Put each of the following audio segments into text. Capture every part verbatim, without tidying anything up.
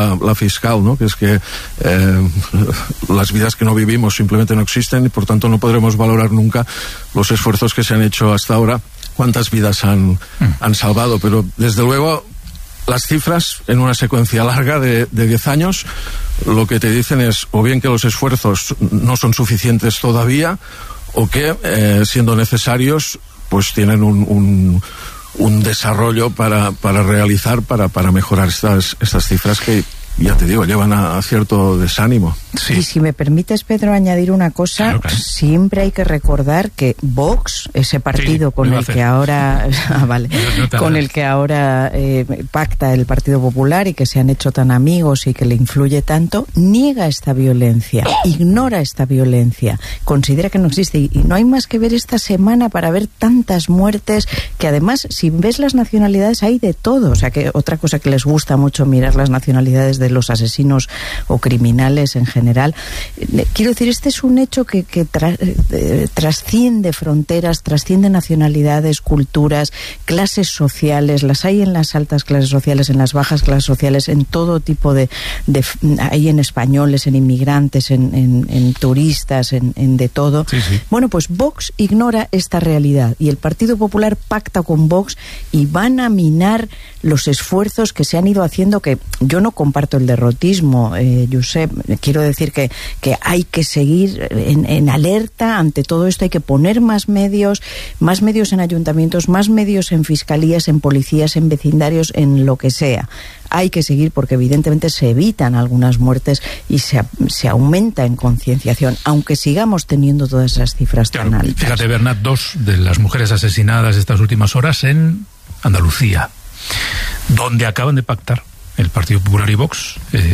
la fiscal, ¿no? Que es que eh, las vidas que no vivimos simplemente no existen y por tanto no podremos valorar nunca los esfuerzos que se han hecho hasta ahora, cuántas vidas han, mm. han salvado, pero desde luego las cifras en una secuencia larga de diez años lo que te dicen es o bien que los esfuerzos no son suficientes todavía o que eh, siendo necesarios pues tienen un, un un desarrollo para, para realizar, para, para mejorar estas, estas cifras que, ya te digo, llevan a, a cierto desánimo. Sí. Y si me permites, Pedro, añadir una cosa, claro, claro. Siempre hay que recordar que Vox, ese partido sí, con el que ahora ah, vale, no, no con el que ahora eh, pacta el Partido Popular y que se han hecho tan amigos y que le influye tanto, niega esta violencia, ignora esta violencia, considera que no existe y, y no hay más que ver esta semana para ver tantas muertes que además, si ves las nacionalidades hay de todo, o sea que otra cosa que les gusta mucho mirar las nacionalidades de los asesinos o criminales en general. Quiero decir, este es un hecho que, que tra, eh, trasciende fronteras, trasciende nacionalidades, culturas, clases sociales, las hay en las altas clases sociales, en las bajas clases sociales, en todo tipo de... de hay en españoles, en inmigrantes, en, en, en turistas, en, en de todo. Sí, sí. Bueno, pues Vox ignora esta realidad y el Partido Popular pacta con Vox y van a minar los esfuerzos que se han ido haciendo, que yo no comparto el derrotismo, eh, Josep, quiero decir que, que hay que seguir en, en alerta ante todo esto, hay que poner más medios, más medios en ayuntamientos, más medios en fiscalías, en policías, en vecindarios, en lo que sea. Hay que seguir porque evidentemente se evitan algunas muertes y se, se aumenta en concienciación, aunque sigamos teniendo todas esas cifras claro, tan altas. Fíjate, Bernat, dos de las mujeres asesinadas estas últimas horas en Andalucía, donde acaban de pactar el Partido Popular y Vox eh,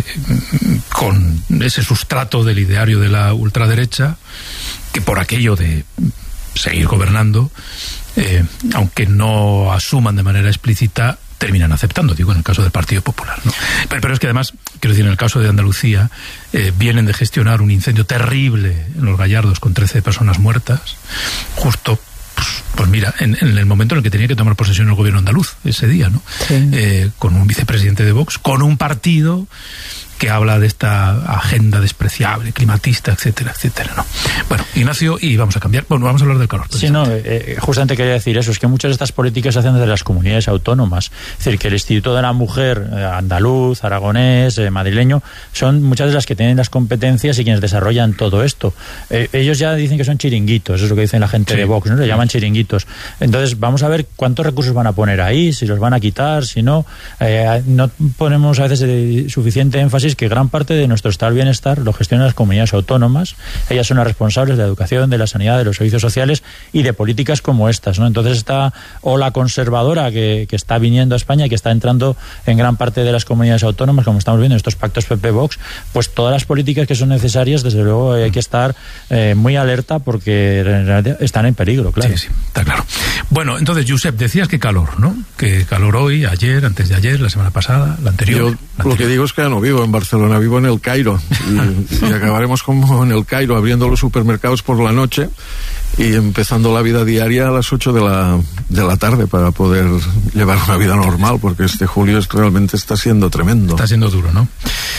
con ese sustrato del ideario de la ultraderecha, que por aquello de seguir gobernando, eh, aunque no asuman de manera explícita, terminan aceptando, digo, en el caso del Partido Popular, ¿no? Pero, pero es que además, quiero decir, en el caso de Andalucía, eh, vienen de gestionar un incendio terrible en Los Gallardos con trece personas muertas, justo Pues, pues mira, en, en el momento en el que tenía que tomar posesión el gobierno andaluz, ese día, ¿no? Sí. Eh, con un vicepresidente de Vox, con un partido que habla de esta agenda despreciable, climatista, etcétera, etcétera, ¿no? Bueno, Ignacio, y vamos a cambiar, bueno, vamos a hablar del calor. Sí, no, eh, justamente quería decir eso, es que muchas de estas políticas se hacen desde las comunidades autónomas, es decir, que el Instituto de la Mujer eh, andaluz, aragonés, eh, madrileño, son muchas de las que tienen las competencias y quienes desarrollan todo esto. Eh, ellos ya dicen que son chiringuitos, eso es lo que dicen la gente sí. de Vox, ¿no? Le llaman chiringuitos. Entonces, vamos a ver cuántos recursos van a poner ahí, si los van a quitar, si no. Eh, no ponemos a veces eh, suficiente énfasis que gran parte de nuestro estado del bienestar lo gestionan las comunidades autónomas. Ellas son las responsables de la educación, de la sanidad, de los servicios sociales y de políticas como estas, ¿no? Entonces esta ola conservadora que, que está viniendo a España y que está entrando en gran parte de las comunidades autónomas, como estamos viendo en estos pactos P P-Vox, pues todas las políticas que son necesarias, desde luego hay que estar eh, muy alerta porque en realidad están en peligro, claro. Sí, sí, está claro. Bueno, entonces, Josep, decías que calor, ¿no? Que calor hoy, ayer, antes de ayer, la semana pasada, la anterior. Yo la anterior. Lo que digo es que ya no vivo en Barcelona, vivo en el Cairo y, y acabaremos como en el Cairo, abriendo los supermercados por la noche y empezando la vida diaria a las ocho de la, de la tarde para poder llevar una vida normal, porque este julio es, realmente está siendo tremendo. Está siendo duro, ¿no?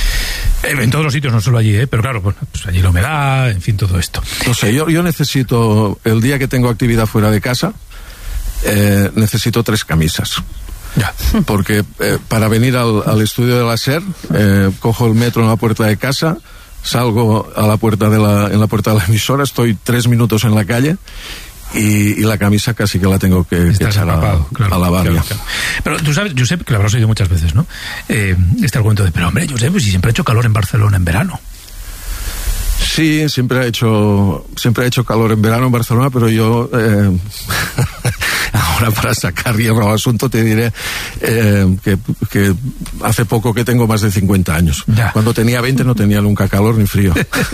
En todos los sitios, no solo allí, ¿eh? Pero claro, pues, pues allí la humedad, en fin, todo esto. No sé, yo, yo necesito, el día que tengo actividad fuera de casa, eh, necesito tres camisas. Ya. Porque eh, para venir al, al estudio de la SER, eh, cojo el metro en la puerta de casa, salgo a la puerta de la, en la puerta de la emisora, estoy tres minutos en la calle y, y la camisa casi que la tengo que, que echar a, claro, a lavar. Claro, claro. Pero tú sabes, Josep, que lo habrás oído muchas veces, ¿no? Eh, este argumento de, pero hombre, Josep, pues si siempre ha hecho calor en Barcelona en verano. Sí, siempre ha hecho siempre ha hecho calor en verano en Barcelona, pero yo eh, ahora para sacar hierro al asunto te diré eh, que, que hace poco que tengo más de cincuenta años. Ya. Cuando tenía veinte no tenía nunca calor ni frío.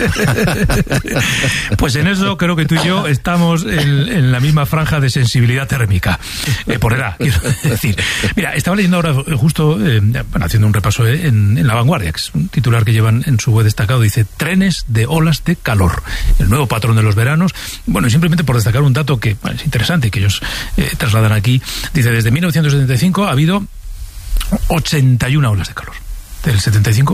Pues en eso creo que tú y yo estamos en, en la misma franja de sensibilidad térmica, eh, por edad, quiero decir. Mira, estaba leyendo ahora justo, eh, bueno, haciendo un repaso eh, en, en La Vanguardia, que es un titular que llevan en su web destacado, dice, trenes de olas de calor, el nuevo patrón de los veranos. Bueno, y simplemente por destacar un dato que bueno, es interesante y que ellos eh, trasladan aquí, dice, desde mil novecientos setenta y cinco ha habido ochenta y una olas de calor. del setenta y cinco.